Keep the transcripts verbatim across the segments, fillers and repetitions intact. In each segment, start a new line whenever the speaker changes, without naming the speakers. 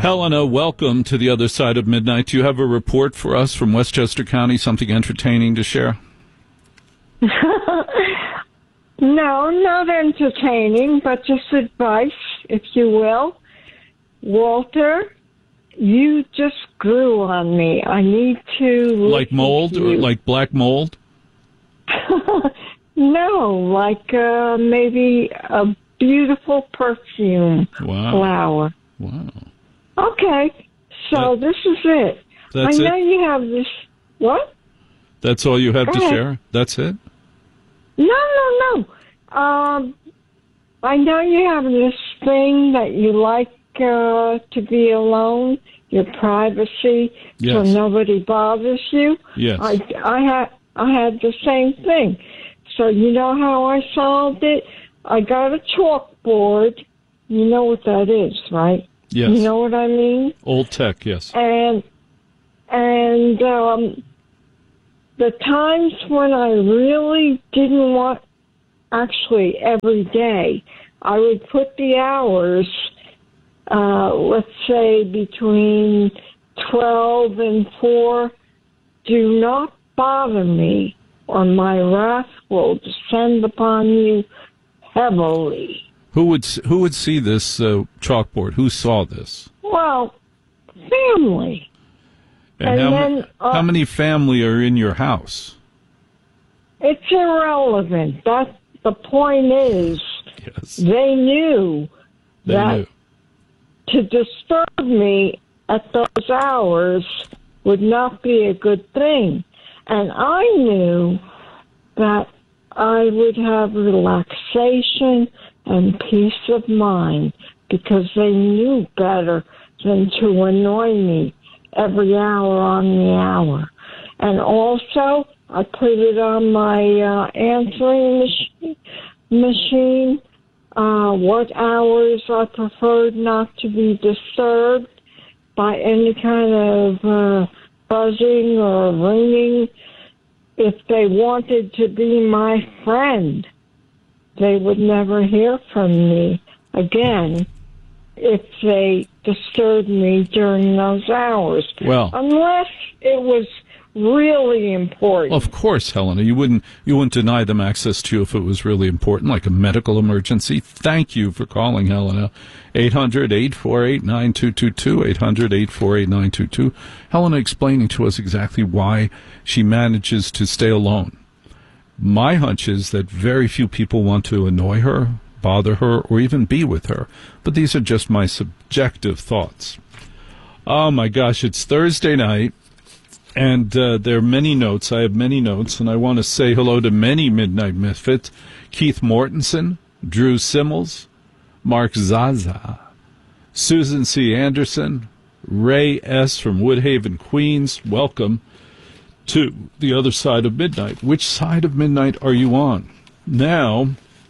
Helena, welcome to the other side of midnight. Do you have a report for us from Westchester County, something entertaining to share?
No, not entertaining, but just advice, if you will. Walter, you just grew on me. I need to...
Like mold, or like black mold?
No, like uh, maybe a beautiful perfume
wow.
flower.
Wow.
Okay, so
that,
this is it.
That's
I know
it?
you have this... What?
That's all you have
Go
to
ahead.
share? That's it?
No, no, no. Um, I know you have this thing that you like uh, to be alone, your privacy,
yes.
so nobody bothers you.
Yes.
I, I, had, I had the same thing. So you know how I solved it? I got a chalkboard. You know what that is, right?
Yes.
You know what I mean?
Old tech, yes.
And, and um, the times when I really didn't want, actually every day, I would put the hours, uh, let's say between twelve and four, do not bother me, or my wrath will descend upon you heavily.
Who would who would see this uh, chalkboard? Who saw this?
Well, family.
And,
And
how,
then, uh,
how many family are in your house?
It's irrelevant. That the point is,
Yes.
they knew
They
that
knew.
to disturb me at those hours would not be a good thing. And I knew that I would have relaxation and peace of mind because they knew better than to annoy me every hour on the hour. And also, I put it on my uh, answering machine, machine uh, what hours I preferred not to be disturbed by any kind of uh, buzzing or ringing. If they wanted to be my friend, they would never hear from me again if they disturbed me during those hours.
Well,
unless it was really important.
of course, Helena, you wouldn't you wouldn't deny them access to you if it was really important, like a medical emergency. Thank you for calling, Helena. eight hundred, eight four eight, nine two two two, eight hundred, eight four eight, nine two two. Helena explaining to us exactly why she manages to stay alone. My hunch is that very few people want to annoy her, bother her, or even be with her. But these are just my subjective thoughts. Oh, my gosh, it's Thursday night, and uh, there are many notes. I have many notes, and I want to say hello to many Midnight Misfits. Keith Mortensen, Drew Simmels, Mark Zaza, Susan C. Anderson, Ray S. from Woodhaven, Queens. Welcome to the other side of midnight. Which side of midnight are you on? Now,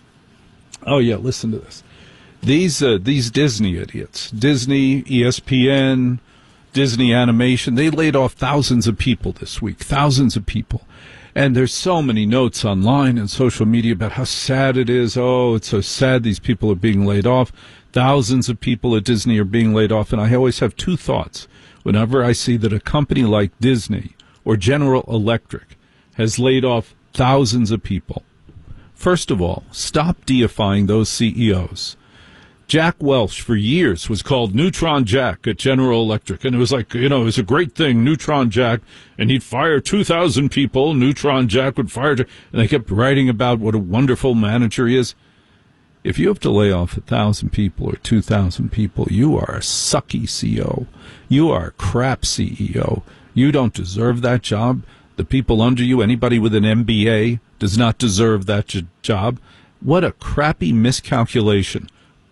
oh yeah, listen to this. These uh, these Disney idiots, Disney, E S P N, Disney Animation, they laid off thousands of people this week, thousands of people. And there's so many notes online and social media about how sad it is. Oh, it's so sad these people are being laid off. Thousands of people at Disney are being laid off. And I always have two thoughts. Whenever I see that a company like Disney or General Electric has laid off thousands of people. First of all, stop deifying those C E Os. Jack Welch, for years, was called Neutron Jack at General Electric. And it was like, you know, it was a great thing, Neutron Jack. And he'd fire two thousand people. Neutron Jack would fire. And they kept writing about what a wonderful manager he is. If you have to lay off one thousand people or two thousand people, you are a sucky C E O. You are a crap C E O. You don't deserve that job. The people under you, anybody with an M B A, does not deserve that j- job. What a crappy miscalculation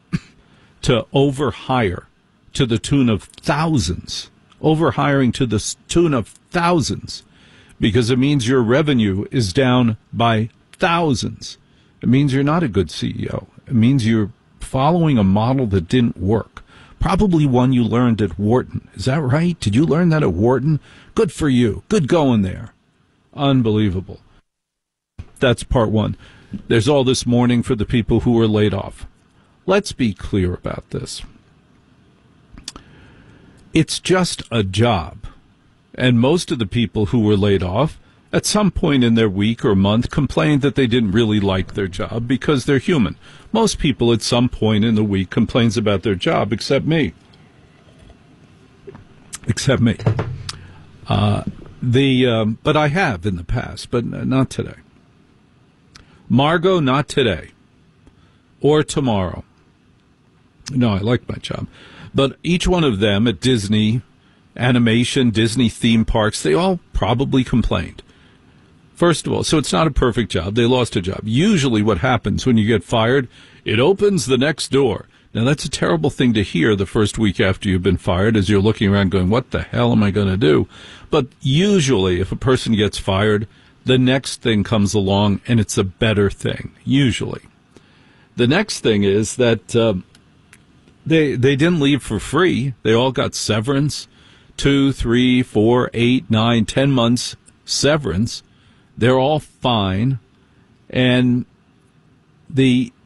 to overhire to the tune of thousands. Overhiring to the tune of thousands. Because it means your revenue is down by thousands. It means you're not a good C E O. It means you're following a model that didn't work. Probably one you learned at Wharton. Is that right? Did you learn that at Wharton? Good for you. Good going there. Unbelievable. That's part one. There's all this mourning for the people who were laid off. Let's be clear about this. It's just a job. And most of the people who were laid off at some point in their week or month complained that they didn't really like their job because they're human. Most people at some point in the week complains about their job, except me. Except me. Uh, the um, but I have in the past, but not today. Margot, not today. Or tomorrow. No, I like my job. But each one of them at Disney Animation, Disney theme parks, they all probably complained. First of all, so it's not a perfect job. They lost a job. Usually what happens when you get fired, it opens the next door. Now, that's a terrible thing to hear the first week after you've been fired as you're looking around going, what the hell am I going to do? But usually if a person gets fired, the next thing comes along and it's a better thing, usually. The next thing is that uh, they they didn't leave for free. They all got severance, two, three, four, eight, nine, ten months severance. They're all fine. And the